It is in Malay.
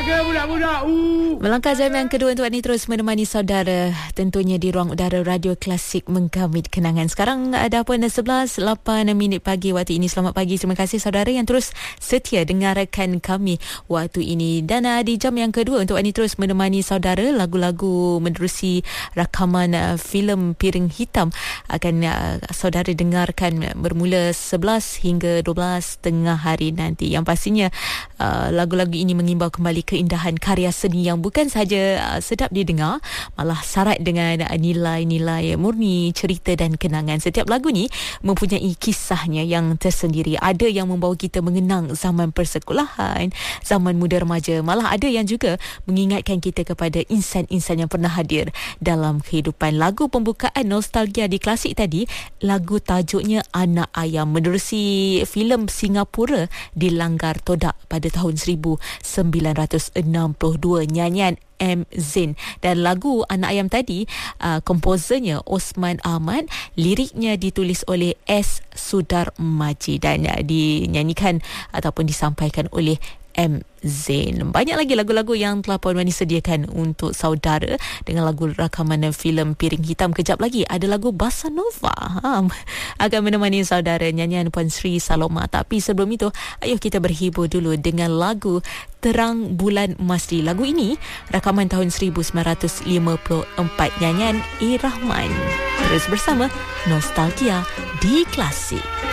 ke budak-budak? Melangkah jam yang kedua untuk ini terus menemani saudara tentunya di ruang udara Radio Klasik Menggamit Kenangan. Sekarang dah pun 11.08 pagi waktu ini. Selamat pagi. Terima kasih saudara yang terus setia dengarkan kami waktu ini. Dan di jam yang kedua untuk ini terus menemani saudara lagu-lagu menerusi rakaman filem Piring Hitam akan saudara dengarkan bermula 11 hingga 12 tengah hari nanti. Yang pastinya lagu-lagu ini mengimbau kembali keindahan karya seni yang bukan sahaja sedap didengar, malah syarat dengan nilai-nilai murni, cerita dan kenangan. Setiap lagu ni mempunyai kisahnya yang tersendiri. Ada yang membawa kita mengenang zaman persekolahan, zaman muda remaja, malah ada yang juga mengingatkan kita kepada insan-insan yang pernah hadir dalam kehidupan. Lagu pembukaan Nostalgia di Klasik tadi, lagu tajuknya Anak Ayam, menerusi filem Singapura Dilanggar Todak pada tahun 1962, nyanyian M. Zain. Dan lagu Anak Ayam tadi komposernya Osman Ahmad, liriknya ditulis oleh S. Sudarmaji dan dinyanyikan ataupun disampaikan oleh M. Zain. Banyak lagi lagu-lagu yang telah Puan Wani sediakan untuk saudara dengan lagu rakaman filem Piring Hitam. Kejap lagi ada lagu Bossa Nova akan menemani saudara, nyanyian Puan Sri Saloma. Tapi sebelum itu, ayuh kita berhibur dulu dengan lagu Terang Bulan Masri. Lagu ini rakaman tahun 1954, nyanyian A. Rahman. Terus bersama Nostalgia di Klasik.